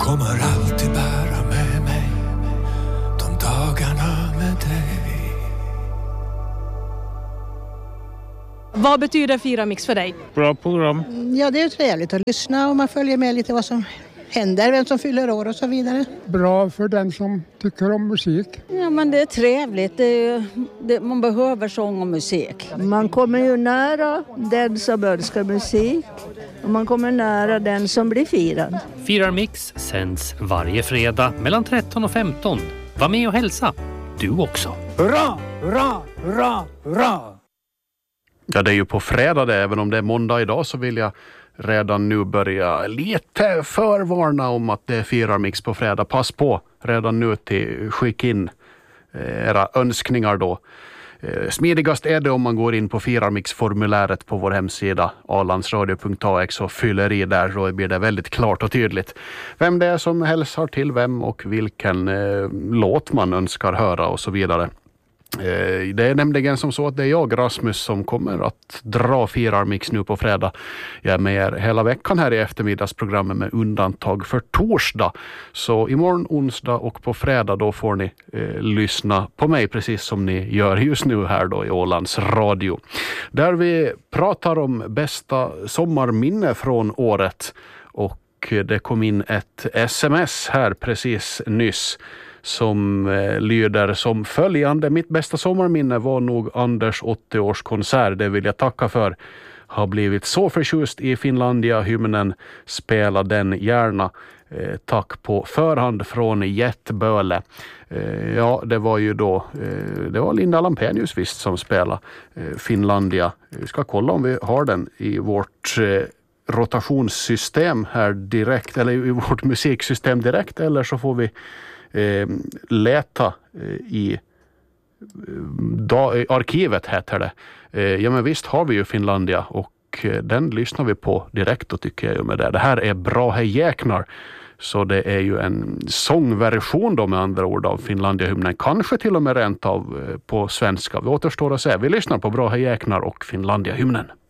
kommer alltid bära med mig de dagarna med dig. Vad betyder Fira Mix för dig? Bra program. Ja, det är trevligt att lyssna och man följer med lite vad som händer, vem som fyller år och så vidare. Bra för den som tycker om musik. Ja, men det är trevligt. Man behöver sång och musik. Man kommer ju nära den som önskar musik och man kommer nära den som blir firad. Firar Mix sänds varje fredag mellan 13 och 15. Var med och hälsa. Du också. Hurra, hurra, hurra, hurra! Ja, det är ju på fredag det. Även om det är måndag idag så vill jag redan nu börja lite förvarna om att det är Firar Mix på fredag. Pass på redan nu till skicka in era önskningar då. Smidigast är det om man går in på Firarmix-formuläret på vår hemsida alandsradio.ax och fyller i där, så blir det väldigt klart och tydligt vem det är som hälsar till vem och vilken låt man önskar höra och så vidare. Det är nämligen som så att det är jag, Rasmus, som kommer att dra Firarmix nu på fredag. Jag är med er hela veckan här i eftermiddagsprogrammet med undantag för torsdag. Så imorgon, onsdag och på fredag då får ni lyssna på mig precis som ni gör just nu här då i Ålands radio. Där vi pratar om bästa sommarminne från året, och det kom in ett sms här precis nyss som lyder som följande: mitt bästa sommarminne var nog Anders 80-årskonsert. Det vill jag tacka för. Har blivit så förtjust i Finlandia-hymnen. Spela den gärna. Tack på förhand från Jättböle. Ja, det var ju då det var Linda Lampenius visst som spelade Finlandia. Vi ska kolla om vi har den i vårt rotationssystem här direkt, eller i vårt musiksystem direkt, eller så får vi leta i arkivet heter det. Ja, men visst har vi ju Finlandia, och den lyssnar vi på direkt och tycker jag ju med det. Det här är Bra hej jäknar, så det är ju en sångversion då med andra ord av Finlandia-hymnen, kanske till och med rent av på svenska. Vi återstår att se. Vi lyssnar på Bra hej jäknar och Finlandia-hymnen.